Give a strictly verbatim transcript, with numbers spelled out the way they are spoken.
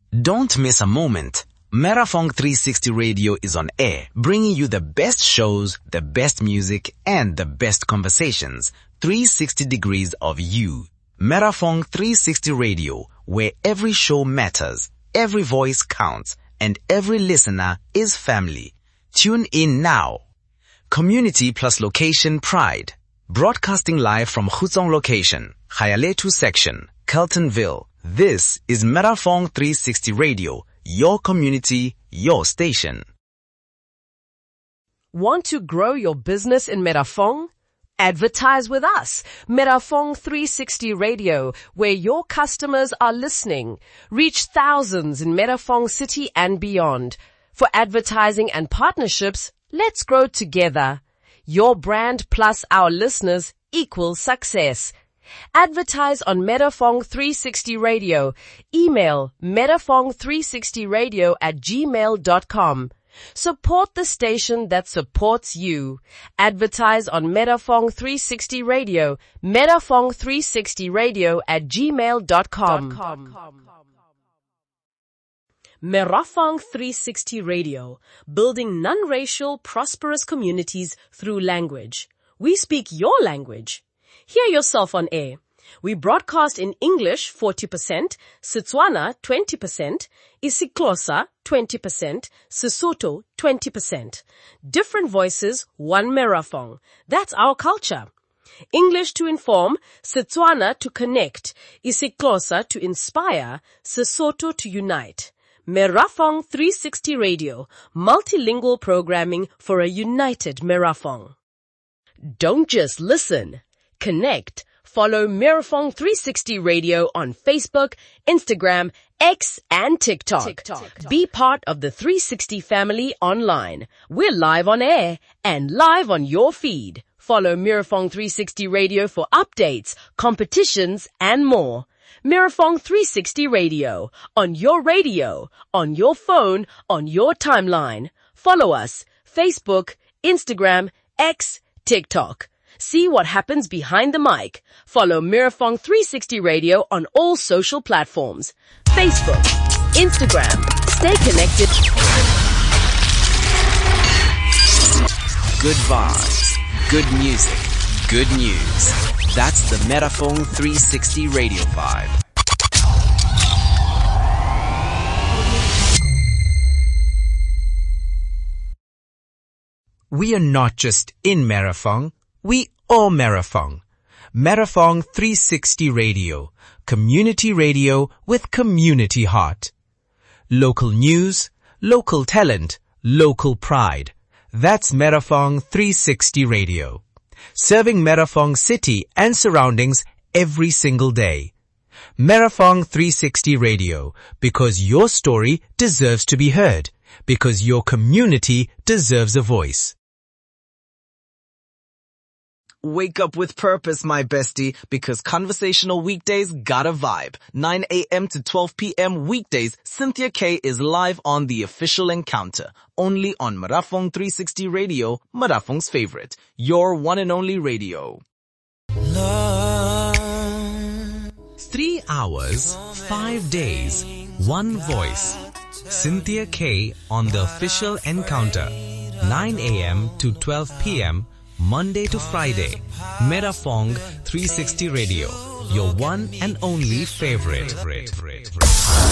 Don't miss a moment. Merafong three sixty Radio is on air, bringing you the best shows, the best music, and the best conversations. three hundred sixty degrees of you. Merafong three sixty Radio, where every show matters, every voice counts, and every listener is family. Tune in now. Community plus location pride. Broadcasting live from Khutsong location, Khayaletu section, Keltonville. This is Merafong three sixty Radio, your community, your station. Want to grow your business in Merafong? Advertise with us, Merafong three sixty Radio, where your customers are listening. Reach thousands in Merafong City and beyond. For advertising and partnerships, let's grow together. Your brand plus our listeners equals success. Advertise on Merafong three sixty Radio. Email merafong three sixty radio at gmail dot com. Support the station that supports you. Advertise on Merafong three sixty Radio. Merafong three sixty radio at gmail dot com. Merafong three sixty Radio, building non-racial, prosperous communities through language. We speak your language. Hear yourself on air. We broadcast in English forty percent, Setswana twenty percent, isiXhosa twenty percent, Sesotho twenty percent. Different voices, one Merafong. That's our culture. English to inform, Setswana to connect, isiXhosa to inspire, Sesotho to unite. Merafong three sixty Radio, multilingual programming for a united Merafong. Don't just listen. Connect. Follow Merafong three sixty Radio on Facebook, Instagram, X, and TikTok. TikTok. Be part of the three sixty family online. We're live on air and live on your feed. Follow Merafong three sixty Radio for updates, competitions, and more. Merafong three sixty Radio, on your radio, on your phone, on your timeline. Follow us, Facebook, Instagram, X, TikTok. See what happens behind the mic. Follow Merafong three sixty Radio on all social platforms. Facebook, Instagram. Stay connected. Good vibes, good music, good news. That's the Merafong three sixty Radio vibe. We are not just in Merafong, we are Merafong. Merafong three sixty Radio, community radio with community heart. Local news, local talent, local pride. That's Merafong three sixty Radio. Serving Merafong City and surroundings every single day. Merafong three sixty Radio, because your story deserves to be heard, because your community deserves a voice. Wake up with purpose, my bestie, because conversational weekdays got a vibe. nine a.m. to twelve p.m. weekdays, Cynthia K is live on The Official Encounter, only on Merafong three sixty Radio, Merafong's favorite, your one and only radio. Three hours, five days, one voice. Cynthia K on The Official Encounter, nine a.m. to twelve p.m. Monday to Friday. Merafong three sixty Radio, your one and only favorite.